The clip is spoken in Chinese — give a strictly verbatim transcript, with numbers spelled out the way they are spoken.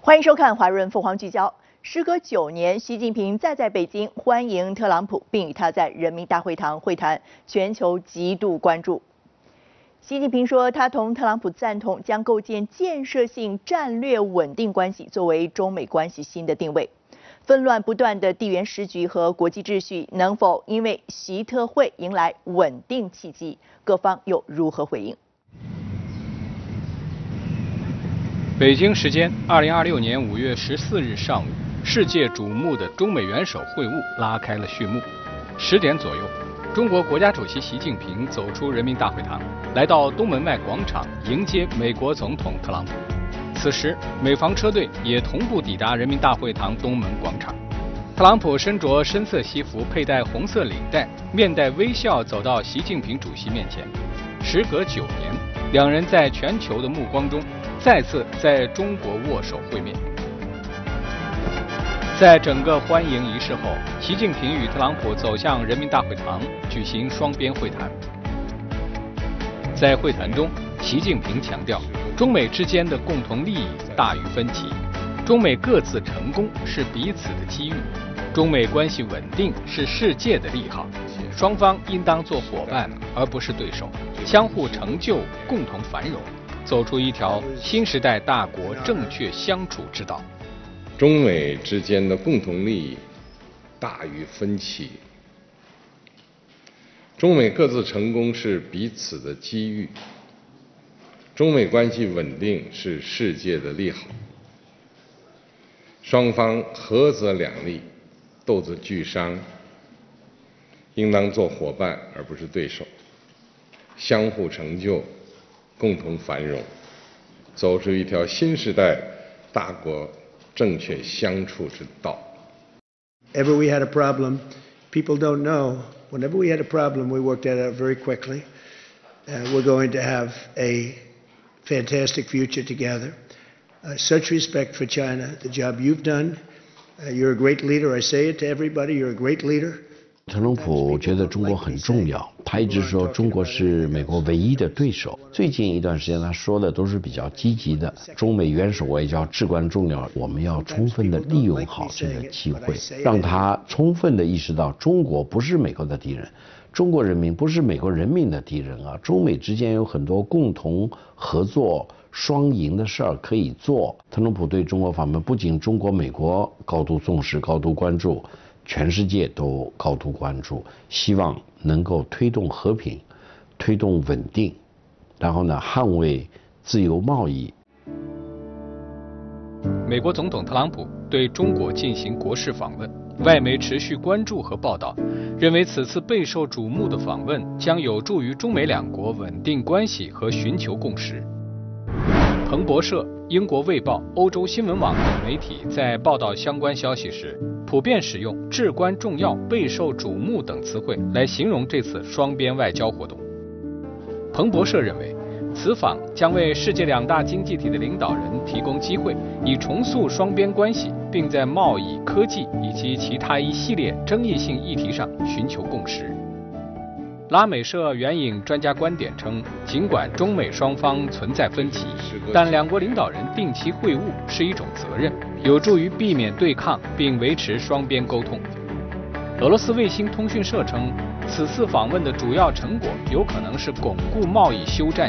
欢迎收看华润凤凰聚焦。时隔九年，习近平再在北京欢迎特朗普，并与他在人民大会堂会谈，全球极度关注。习近平说，他同特朗普赞同将构建建设性战略稳定关系作为中美关系新的定位。纷乱不断的地缘时局和国际秩序能否因为习特会迎来稳定契机？各方又如何回应？ 北京时间二零二六年五月十四日上午，世界瞩目的中美元首会晤拉开了序幕。十点左右，中国国家主席习近平走出人民大会堂，来到东门外广场迎接美国总统特朗普。此时，美方车队也同步抵达人民大会堂东门广场。特朗普身着深色西服，佩戴红色领带，面带微笑走到习近平主席面前。时隔九年，两人在全球的目光中再次在中国握手会面。在整个欢迎仪式后，习近平与特朗普走向人民大会堂举行双边会谈。在会谈中，习近平强调，中美之间的共同利益大于分歧，中美各自成功是彼此的机遇，中美关系稳定是世界的利好，双方应当做伙伴而不是对手，相互成就，共同繁荣，走出一条新时代大国正确相处之道。 中美之间的共同利益大于分歧，中美各自成功是彼此的机遇，中美关系稳定是世界的利好，双方合则两利，斗则俱伤，应当做伙伴而不是对手，相互成就，共同繁荣，走出一条新时代大国正确相处之道。 Ever we had a problem, people don't know. Whenever we had a problem, we worked it out very quickly. Uh, we're going to have a fantastic future together. Uh, such respect for China, the job you've done. Uh, you're a great leader. I say it to everybody. You're a great leader. 特朗普觉得中国很重要，他一直说中国是美国唯一的对手。最近一段时间他说的都是比较积极的，中美元首外交至关重要，我们要充分的利用好这个机会，让他充分的意识到中国不是美国的敌人，中国人民不是美国人民的敌人啊，中美之间有很多共同合作双赢的事儿可以做。特朗普对中国访问，不仅中国、美国高度重视、高度关注，全世界都高度关注，希望能够推动和平，推动稳定，然后呢，捍卫自由贸易。 美国总统特朗普对中国进行国事访问，外媒持续关注和报道，认为此次备受瞩目的访问将有助于中美两国稳定关系和寻求共识。彭博社、英国卫报、欧洲新闻网等媒体在报道相关消息时，普遍使用“至关重要”“备受瞩目”等词汇来形容这次双边外交活动。彭博社认为，此访将为世界两大经济体的领导人提供机会，以重塑双边关系，并在贸易、科技以及其他一系列争议性议题上寻求共识。拉美社援引专家观点称，尽管中美双方存在分歧，但两国领导人定期会晤是一种责任，有助于避免对抗并维持双边沟通。俄罗斯卫星通讯社称，此次访问的主要成果有可能是巩固贸易休战